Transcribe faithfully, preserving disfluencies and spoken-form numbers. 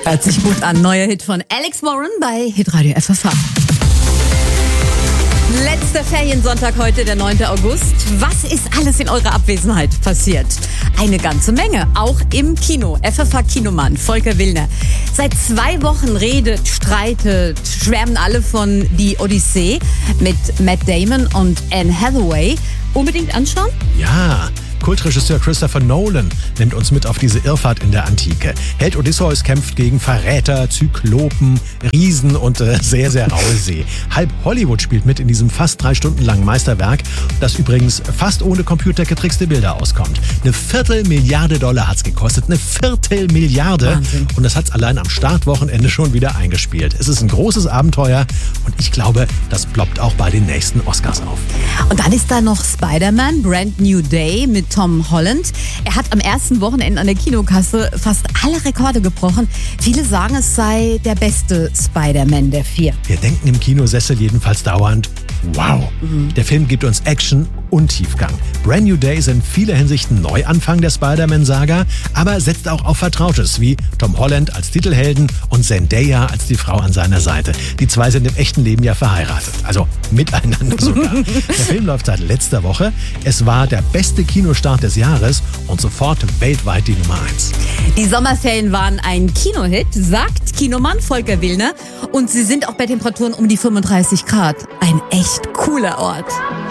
Hört sich gut an. Neuer Hit von Alex Warren bei Hitradio F F H. Letzter Feriensonntag heute, der neunte August. Was ist alles in eurer Abwesenheit passiert? Eine ganze Menge, auch im Kino. F F H-Kinomann Volker Willner. Seit zwei Wochen redet, streitet, schwärmen alle von Die Odyssee mit Matt Damon und Anne Hathaway. Unbedingt anschauen? Ja. Kultregisseur Christopher Nolan nimmt uns mit auf diese Irrfahrt in der Antike. Held Odysseus kämpft gegen Verräter, Zyklopen, Riesen und äh, sehr, sehr raue See. Halb Hollywood spielt mit in diesem fast drei Stunden langen Meisterwerk, das übrigens fast ohne computergetrickste Bilder auskommt. Eine Viertelmilliarde Dollar hat's gekostet. Eine Viertelmilliarde. Wahnsinn. Und das hat's allein am Startwochenende schon wieder eingespielt. Es ist ein großes Abenteuer und ich glaube, das ploppt auch bei den nächsten Oscars auf. Und dann ist da noch Spider-Man, Brand New Day mit Tom Holland. Er hat am ersten Wochenende an der Kinokasse fast alle Rekorde gebrochen. Viele sagen, es sei der beste Spider-Man der vier. Wir denken im Kinosessel jedenfalls dauernd, wow. Mhm. Der Film gibt uns Action und Tiefgang. Brand New Day ist in vieler Hinsicht ein Neuanfang der Spider-Man-Saga, aber setzt auch auf Vertrautes wie Tom Holland als Titelhelden und Zendaya als die Frau an seiner Seite. Die zwei sind im echten Leben ja verheiratet, also miteinander sogar. Der Film läuft seit letzter Woche. Es war der beste Kinostart des Jahres und sofort weltweit die Nummer eins. Die Sommerferien waren ein Kinohit, sagt Kinomann Volker Willner. Und sie sind auch bei Temperaturen um die fünfunddreißig Grad. Ein echt cooler Ort.